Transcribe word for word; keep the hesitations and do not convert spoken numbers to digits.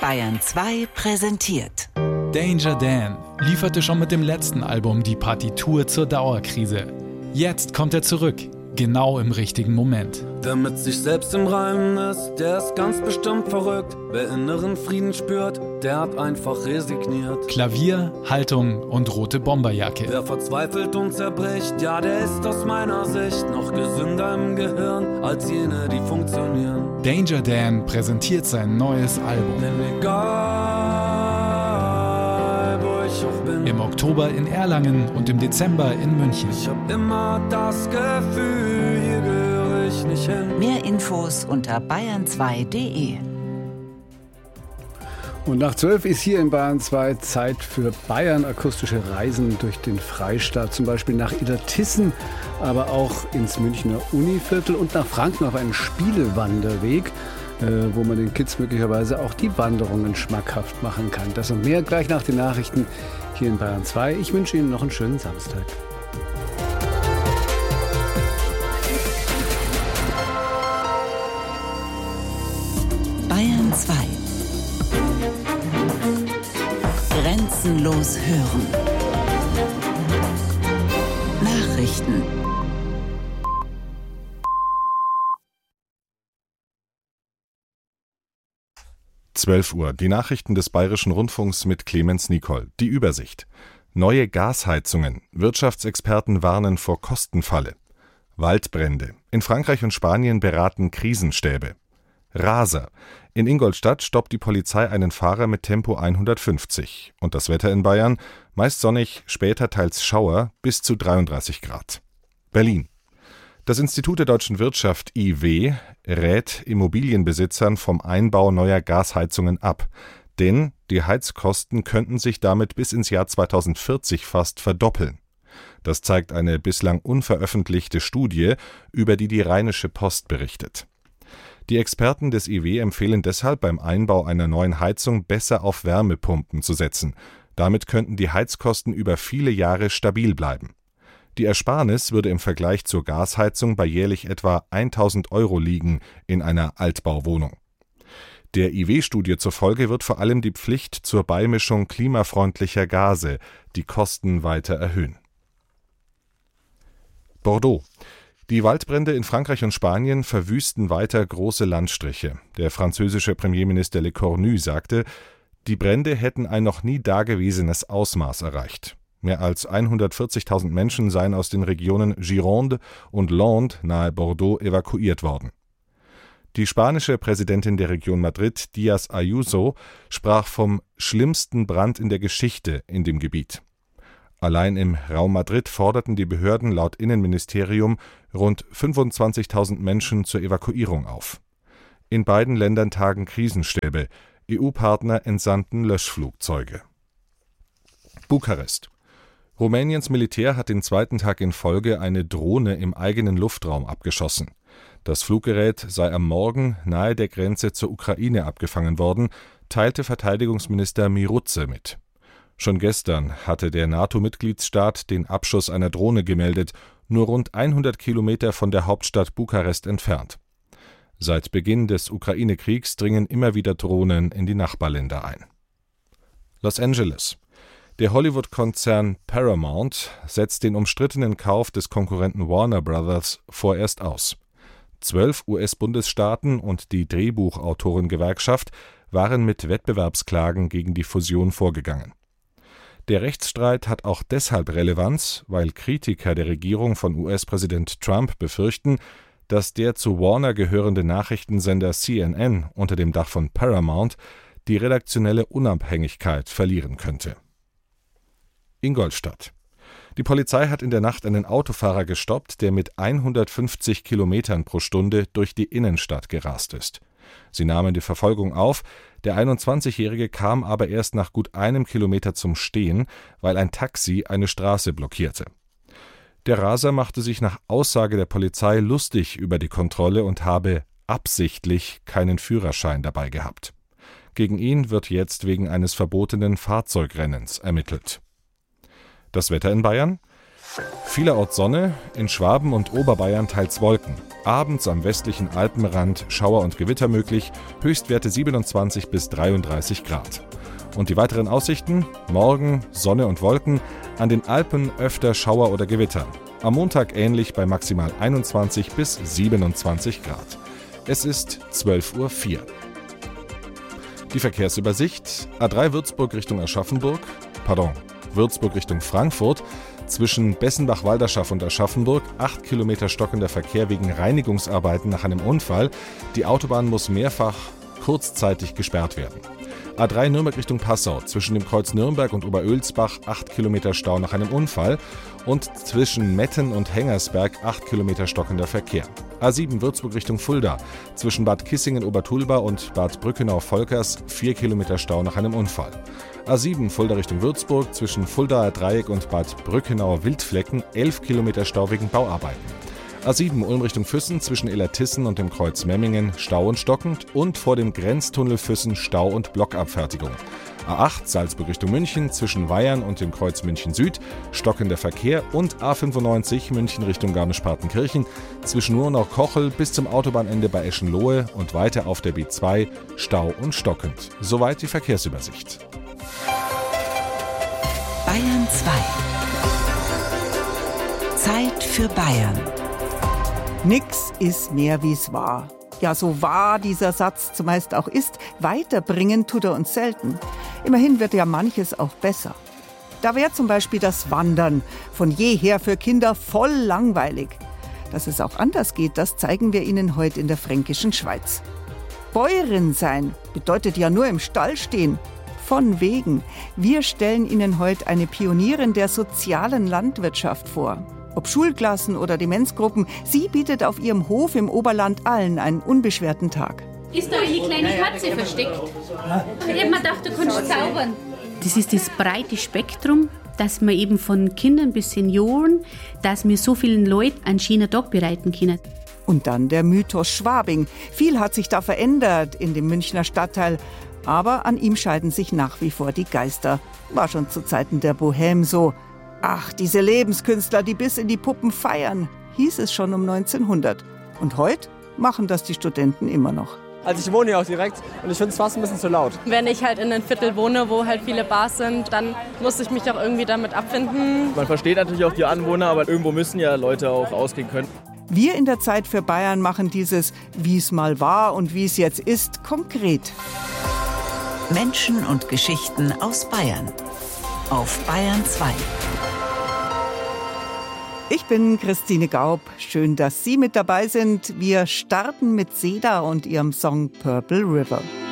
Bayern zwei präsentiert. Danger Dan lieferte schon mit dem letzten Album die Partitur zur Dauerkrise. Jetzt kommt er zurück, genau im richtigen Moment. Wer mit sich selbst im Reinen ist, der ist ganz bestimmt verrückt. Wer inneren Frieden spürt, der hat einfach resigniert. Klavier, Haltung und rote Bomberjacke. Wer verzweifelt und zerbricht, ja, der ist aus meiner Sicht noch gesünder im Gehirn als jene, die funktionieren. Danger Dan präsentiert sein neues Album. Denn egal, wo ich auch bin, Im Oktober in Erlangen und im Dezember in München. ich hab immer das Gefühl, hier gehöre ich nicht hin. Mehr Infos unter bayern zwei punkt de. Und nach zwölf ist hier in Bayern zwei Zeit für Bayern akustische Reisen durch den Freistaat, zum Beispiel nach Illertissen, aber auch ins Münchner Univiertel und nach Franken auf einen Spielewanderweg, äh, wo man den Kids möglicherweise auch die Wanderungen schmackhaft machen kann. Das und mehr gleich nach den Nachrichten hier in Bayern zwei. Ich wünsche Ihnen noch einen schönen Samstag. Bayern zwei. Grenzenlos hören. Nachrichten. zwölf Uhr. Die Nachrichten des Bayerischen Rundfunks mit Clemens Nicol. Die Übersicht. Neue Gasheizungen. Wirtschaftsexperten warnen vor Kostenfalle. Waldbrände. In Frankreich und Spanien beraten Krisenstäbe. Raser. In Ingolstadt stoppt die Polizei einen Fahrer mit Tempo hundertfünfzig. Und das Wetter in Bayern? Meist sonnig, später teils Schauer, bis zu dreiunddreißig Grad. Berlin. Das Institut der deutschen Wirtschaft I W rät Immobilienbesitzern vom Einbau neuer Gasheizungen ab. Denn die Heizkosten könnten sich damit bis ins Jahr zweitausendvierzig fast verdoppeln. Das zeigt eine bislang unveröffentlichte Studie, über die die Rheinische Post berichtet. Die Experten des I W empfehlen deshalb beim Einbau einer neuen Heizung besser auf Wärmepumpen zu setzen. Damit könnten die Heizkosten über viele Jahre stabil bleiben. Die Ersparnis würde im Vergleich zur Gasheizung bei jährlich etwa tausend Euro liegen in einer Altbauwohnung. Der I W-Studie zufolge wird vor allem die Pflicht zur Beimischung klimafreundlicher Gase die Kosten weiter erhöhen. Bordeaux. Die Waldbrände in Frankreich und Spanien verwüsten weiter große Landstriche. Der französische Premierminister Le Cornu sagte, die Brände hätten ein noch nie dagewesenes Ausmaß erreicht. Mehr als hundertvierzigtausend Menschen seien aus den Regionen Gironde und Landes nahe Bordeaux evakuiert worden. Die spanische Präsidentin der Region Madrid, Díaz Ayuso, sprach vom schlimmsten Brand in der Geschichte in dem Gebiet. Allein im Raum Madrid forderten die Behörden laut Innenministerium rund fünfundzwanzigtausend Menschen zur Evakuierung auf. In beiden Ländern tagen Krisenstäbe. E U-Partner entsandten Löschflugzeuge. Bukarest. Rumäniens Militär hat den zweiten Tag in Folge eine Drohne im eigenen Luftraum abgeschossen. Das Fluggerät sei am Morgen nahe der Grenze zur Ukraine abgefangen worden, teilte Verteidigungsminister Miroze mit. Schon gestern hatte der NATO-Mitgliedsstaat den Abschuss einer Drohne gemeldet, nur rund hundert Kilometer von der Hauptstadt Bukarest entfernt. Seit Beginn des Ukraine-Kriegs dringen immer wieder Drohnen in die Nachbarländer ein. Los Angeles. Der Hollywood-Konzern Paramount setzt den umstrittenen Kauf des Konkurrenten Warner Brothers vorerst aus. Zwölf U S-Bundesstaaten und die Drehbuchautorengewerkschaft waren mit Wettbewerbsklagen gegen die Fusion vorgegangen. Der Rechtsstreit hat auch deshalb Relevanz, weil Kritiker der Regierung von U S-Präsident Trump befürchten, dass der zu Warner gehörende Nachrichtensender C N N unter dem Dach von Paramount die redaktionelle Unabhängigkeit verlieren könnte. Ingolstadt. Die Polizei hat in der Nacht einen Autofahrer gestoppt, der mit hundertfünfzig Kilometern pro Stunde durch die Innenstadt gerast ist. Sie nahmen die Verfolgung auf, der einundzwanzigjährige kam aber erst nach gut einem Kilometer zum Stehen, weil ein Taxi eine Straße blockierte. Der Raser machte sich nach Aussage der Polizei lustig über die Kontrolle und habe absichtlich keinen Führerschein dabei gehabt. Gegen ihn wird jetzt wegen eines verbotenen Fahrzeugrennens ermittelt. Das Wetter in Bayern? Vielerorts Sonne, in Schwaben und Oberbayern teils Wolken. Abends am westlichen Alpenrand Schauer und Gewitter möglich, Höchstwerte siebenundzwanzig bis dreiunddreißig Grad. Und die weiteren Aussichten? Morgen Sonne und Wolken, an den Alpen öfter Schauer oder Gewitter. Am Montag ähnlich bei maximal einundzwanzig bis siebenundzwanzig Grad. Es ist zwölf Uhr vier. Die Verkehrsübersicht: A drei Würzburg Richtung Aschaffenburg, pardon, Würzburg Richtung Frankfurt, zwischen Bessenbach-Walderschaff und Aschaffenburg acht Kilometer stockender Verkehr wegen Reinigungsarbeiten nach einem Unfall. Die Autobahn muss mehrfach kurzzeitig gesperrt werden. A drei Nürnberg Richtung Passau, zwischen dem Kreuz Nürnberg und Oberölsbach acht Kilometer Stau nach einem Unfall und zwischen Metten und Hengersberg acht Kilometer stockender Verkehr. A sieben Würzburg Richtung Fulda, zwischen Bad Kissingen-Obertulba und Bad Brückenau-Volkers vier Kilometer Stau nach einem Unfall. A sieben Fulda Richtung Würzburg, zwischen Fuldaer Dreieck und Bad Brückenau-Wildflecken elf Kilometer Stau wegen Bauarbeiten. A sieben Ulm Richtung Füssen, zwischen Illertissen und dem Kreuz Memmingen Stau und stockend und vor dem Grenztunnel Füssen Stau und Blockabfertigung. A acht Salzburg Richtung München, zwischen Weyern und dem Kreuz München Süd stockender Verkehr und A fünfundneunzig München Richtung Garmisch-Partenkirchen, zwischen Murnau-Kochel bis zum Autobahnende bei Eschenlohe und weiter auf der B zwei Stau und stockend. Soweit die Verkehrsübersicht. Bayern zwei. Zeit für Bayern. Nix ist mehr, wie's war. Ja, so wahr dieser Satz zumeist auch ist, weiterbringen tut er uns selten. Immerhin wird ja manches auch besser. Da wäre zum Beispiel das Wandern von jeher für Kinder voll langweilig. Dass es auch anders geht, das zeigen wir Ihnen heute in der fränkischen Schweiz. Bäuerin sein bedeutet ja nur im Stall stehen. Von wegen. Wir stellen Ihnen heute eine Pionierin der sozialen Landwirtschaft vor. Ob Schulklassen oder Demenzgruppen, sie bietet auf ihrem Hof im Oberland allen einen unbeschwerten Tag. Ist da eine kleine Katze versteckt? Ich hab mir gedacht, du kannst zaubern. Das ist das breite Spektrum, dass wir eben von Kindern bis Senioren, dass wir so vielen Leuten einen schönen Tag bereiten können. Und dann der Mythos Schwabing. Viel hat sich da verändert in dem Münchner Stadtteil. Aber an ihm scheiden sich nach wie vor die Geister. War schon zu Zeiten der Bohème so. Ach, diese Lebenskünstler, die bis in die Puppen feiern, hieß es schon um neunzehnhundert. Und heute machen das die Studenten immer noch. Also ich wohne hier auch direkt und ich finde es fast ein bisschen zu laut. Wenn ich halt in einem Viertel wohne, wo halt viele Bars sind, dann muss ich mich auch irgendwie damit abfinden. Man versteht natürlich auch die Anwohner, aber irgendwo müssen ja Leute auch ausgehen können. Wir in der Zeit für Bayern machen dieses, wie es mal war und wie es jetzt ist, konkret. Menschen und Geschichten aus Bayern. Auf Bayern zwei. Ich bin Christine Gaub. Schön, dass Sie mit dabei sind. Wir starten mit Seda und ihrem Song Purple River.